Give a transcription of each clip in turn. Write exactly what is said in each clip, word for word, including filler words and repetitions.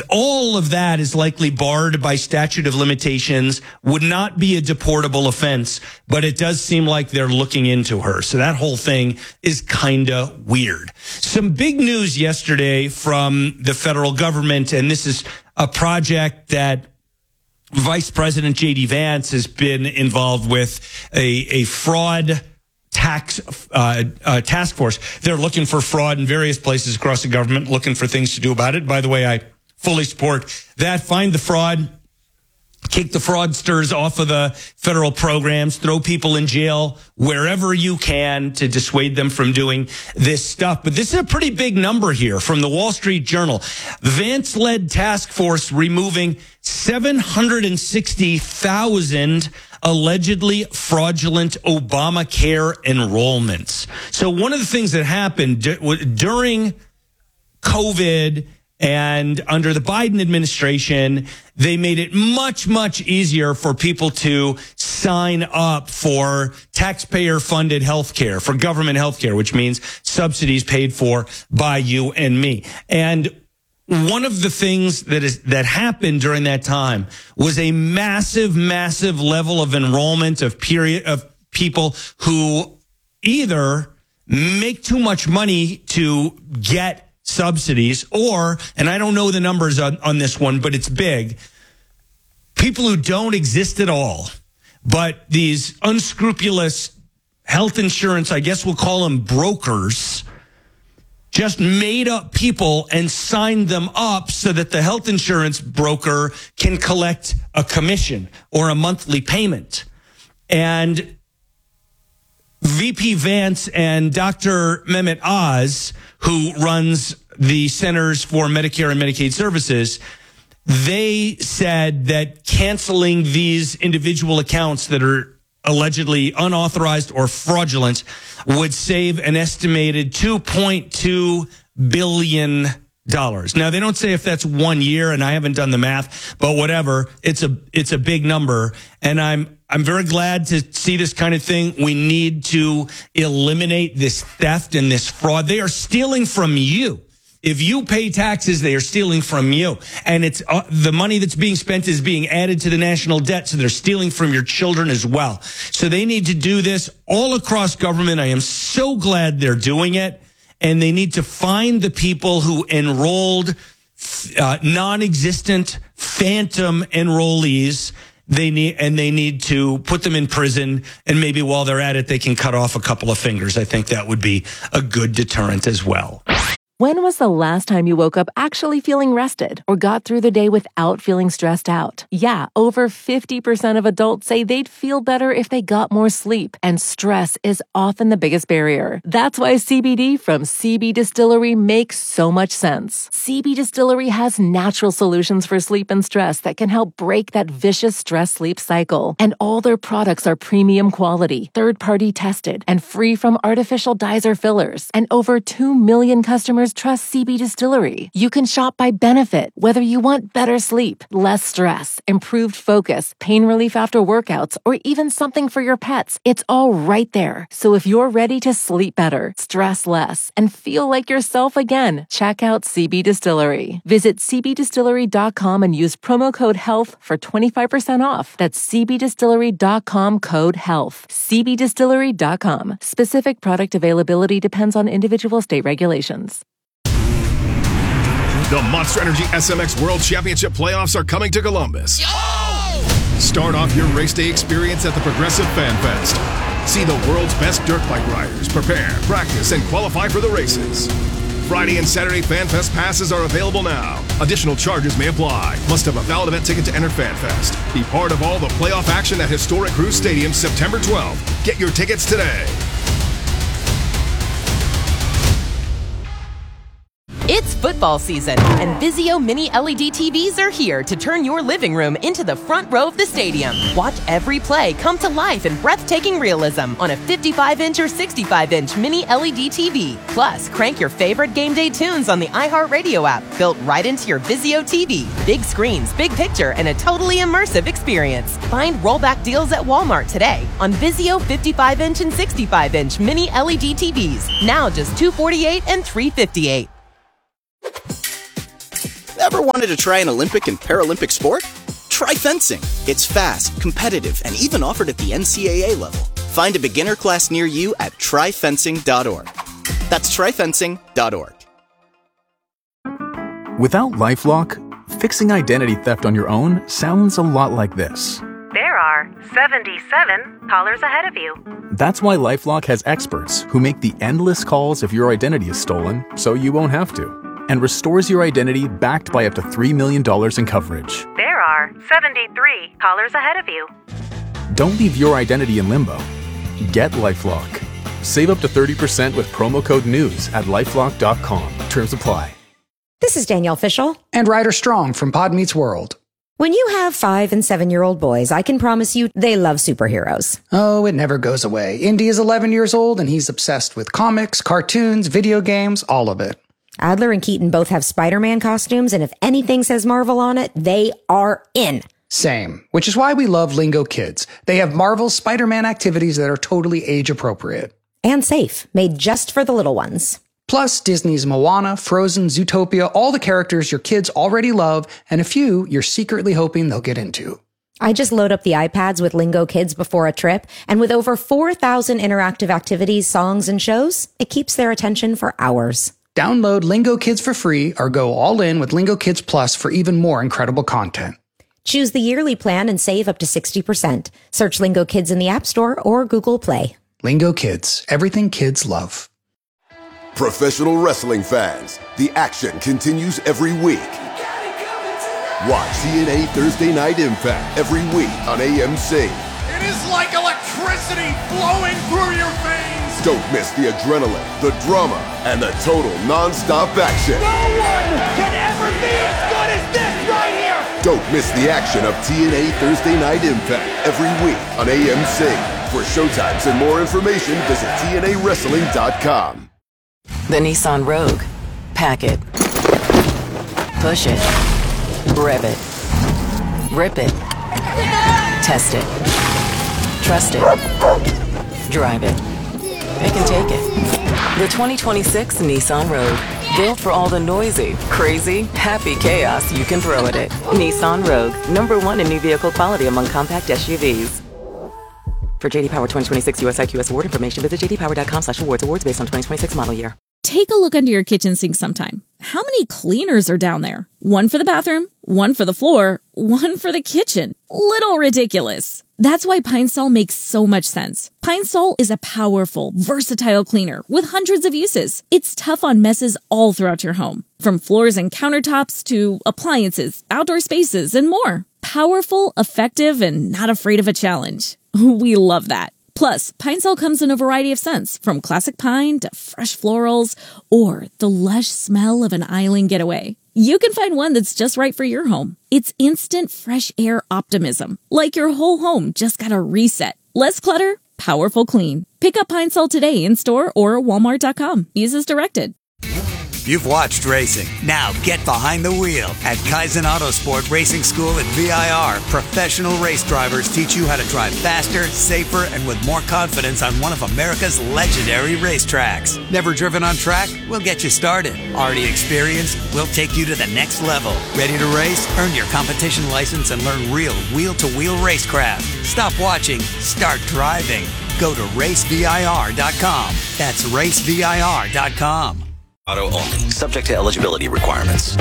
all of that is likely barred by statute of limitations, would not be a deportable offense, but it does seem like they're looking into her. So that whole thing is kind of weird. Some big news yesterday from the federal government, and this is a project that Vice President J D Vance has been involved with, a, a fraud tax uh, uh, task force. They're looking for fraud in various places across the government, looking for things to do about it. By the way, I fully support that. Find the fraud, kick the fraudsters off of the federal programs, throw people in jail wherever you can to dissuade them from doing this stuff. But this is a pretty big number here from the Wall Street Journal. Vance-led task force removing seven hundred sixty thousand allegedly fraudulent Obamacare enrollments. So one of the things that happened d- during COVID and under the Biden administration, they made it much, much easier for people to sign up for taxpayer-funded health care, for government health care, which means subsidies paid for by you and me. And one of the things that is that happened during that time was a massive, massive level of enrollment of period of people who either make too much money to get subsidies, or, and I don't know the numbers on, on this one, but it's big, people who don't exist at all, but these unscrupulous health insurance, I guess we'll call them brokers, just made up people and signed them up so that the health insurance broker can collect a commission or a monthly payment. And V P Vance and Doctor Mehmet Oz, who runs the Centers for Medicare and Medicaid Services, they said that canceling these individual accounts that are allegedly unauthorized or fraudulent would save an estimated two point two billion dollars. Now, they don't say if that's one year, and I haven't done the math, but whatever, it's a it's a big number. And I'm I'm very glad to see this kind of thing. We need to eliminate this theft and this fraud. They are stealing from you. If you pay taxes, they are stealing from you. And it's uh, the money that's being spent is being added to the national debt. So they're stealing from your children as well. So they need to do this all across government. I am so glad they're doing it. And they need to find the people who enrolled uh, non-existent phantom enrollees. They need, and they need to put them in prison. And maybe while they're at it, they can cut off a couple of fingers. I think that would be a good deterrent as well. When was the last time you woke up actually feeling rested or got through the day without feeling stressed out? Yeah, over fifty percent of adults say they'd feel better if they got more sleep, and stress is often the biggest barrier. That's why C B D from C B Distillery makes so much sense. C B Distillery has natural solutions for sleep and stress that can help break that vicious stress-sleep cycle. And all their products are premium quality, third-party tested, and free from artificial dyes or fillers. And over two million customers trust C B Distillery. You can shop by benefit, whether you want better sleep, less stress, improved focus, pain relief after workouts, or even something for your pets. It's all right there. So if you're ready to sleep better, stress less, and feel like yourself again, check out C B Distillery. Visit c b distillery dot com and use promo code HEALTH for twenty-five percent off. That's c b distillery dot com code HEALTH. c b distillery dot com. Specific product availability depends on individual state regulations. The Monster Energy S M X World Championship playoffs are coming to Columbus. Yo! Start off your race day experience at the Progressive Fan Fest. See the world's best dirt bike riders prepare, practice, and qualify for the races. Friday and Saturday Fan Fest passes are available now. Additional charges may apply. Must have a valid event ticket to enter Fan Fest. Be part of all the playoff action at historic Cruz Stadium September twelfth. Get your tickets today. It's football season, and Vizio Mini L E D T Vs are here to turn your living room into the front row of the stadium. Watch every play come to life in breathtaking realism on a fifty-five inch or sixty-five inch Mini L E D T V. Plus, crank your favorite game day tunes on the iHeartRadio app, built right into your Vizio T V. Big screens, big picture, and a totally immersive experience. Find rollback deals at Walmart today on Vizio fifty-five inch and sixty-five inch Mini L E D T Vs. Now just two hundred forty-eight dollars and three hundred fifty-eight dollars. Ever wanted to try an Olympic and Paralympic sport? Try fencing. It's fast, competitive, and even offered at the N C A A level. Find a beginner class near you at try fencing dot org. That's try fencing dot org. Without LifeLock, fixing identity theft on your own sounds a lot like this. There are seventy-seven callers ahead of you. That's why LifeLock has experts who make the endless calls if your identity is stolen, so you won't have to, and restores your identity backed by up to three million dollars in coverage. There are seventy-three callers ahead of you. Don't leave your identity in limbo. Get LifeLock. Save up to thirty percent with promo code NEWS at lifelock dot com. Terms apply. This is Danielle Fishel. And Ryder Strong from Pod Meets World. When you have five and seven-year-old boys, I can promise you they love superheroes. Oh, it never goes away. Indy is eleven years old, and he's obsessed with comics, cartoons, video games, all of it. Adler and Keaton both have Spider-Man costumes, and if anything says Marvel on it, they are in. Same, which is why we love Lingo Kids. They have Marvel's Spider-Man activities that are totally age-appropriate. And safe, made just for the little ones. Plus, Disney's Moana, Frozen, Zootopia, all the characters your kids already love, and a few you're secretly hoping they'll get into. I just load up the iPads with Lingo Kids before a trip, and with over four thousand interactive activities, songs, and shows, it keeps their attention for hours. Download Lingo Kids for free or go all in with Lingo Kids Plus for even more incredible content. Choose the yearly plan and save up to sixty percent. Search Lingo Kids in the App Store or Google Play. Lingo Kids, everything kids love. Professional wrestling fans, the action continues every week. Watch T N A Thursday Night Impact every week on A M C. It is like electricity flowing through your veins. Don't miss the adrenaline, the drama, and the total non-stop action. No one can ever be as good as this right here. Don't miss the action of T N A Thursday Night Impact every week on A M C. For showtimes and more information, visit T N A wrestling dot com. The Nissan Rogue. Pack it. Push it. Rev it. Rip it. Test it. Trust it. Drive it. It can take it. The twenty twenty-six Nissan Rogue. Built for all the noisy, crazy, happy chaos you can throw at it. Nissan Rogue. Number one in new vehicle quality among compact S U Vs. For J D Power twenty twenty-six U S I Q S award information, visit j d power dot com slash awards. Awards based on twenty twenty-six model year. Take a look under your kitchen sink sometime. How many cleaners are down there? One for the bathroom, one for the floor, one for the kitchen. Little ridiculous. That's why Pine Sol makes so much sense. Pine Sol is a powerful, versatile cleaner with hundreds of uses. It's tough on messes all throughout your home, from floors and countertops to appliances, outdoor spaces, and more. Powerful, effective, and not afraid of a challenge. We love that. Plus, Pine Sol comes in a variety of scents, from classic pine to fresh florals, or the lush smell of an island getaway. You can find one that's just right for your home. It's instant fresh air optimism, like your whole home just got a reset. Less clutter, powerful clean. Pick up Pine Sol today in store or walmart dot com. Use as directed. You've watched racing. Now get behind the wheel. At Kaizen Autosport Racing School at V I R, professional race drivers teach you how to drive faster, safer, and with more confidence on one of America's legendary racetracks. Never driven on track? We'll get you started. Already experienced? We'll take you to the next level. Ready to race? Earn your competition license and learn real wheel-to-wheel racecraft. Stop watching. Start driving. Go to race V I R dot com. That's race V I R dot com. Auto only. Subject to eligibility requirements.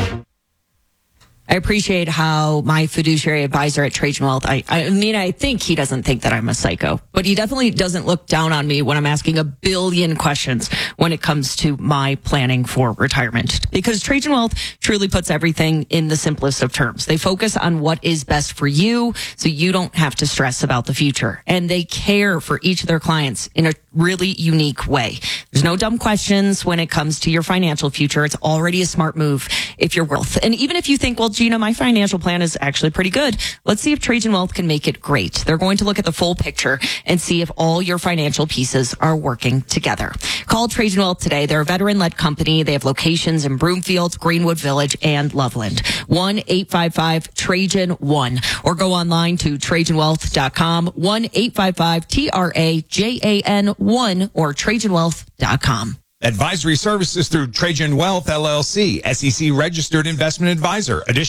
I appreciate how my fiduciary advisor at Trajan Wealth, I, I mean, I think he doesn't think that I'm a psycho, but he definitely doesn't look down on me when I'm asking a billion questions when it comes to my planning for retirement. Because Trajan Wealth truly puts everything in the simplest of terms. They focus on what is best for you so you don't have to stress about the future. And they care for each of their clients in a really unique way. There's no dumb questions when it comes to your financial future. It's already a smart move if you're wealth. And even if you think, well, Gina, my financial plan is actually pretty good, let's see if Trajan Wealth can make it great. They're going to look at the full picture and see if all your financial pieces are working together. Call Trajan Wealth today. They're a veteran-led company. They have locations in Broomfield, Greenwood Village, and Loveland. one eight five five Trajan one. Or go online to Trajan Wealth dot com. one eight five five T R A J A N one or Trajan Wealth dot com. Advisory services through Trajan Wealth, L L C, S E C registered investment advisor. Additional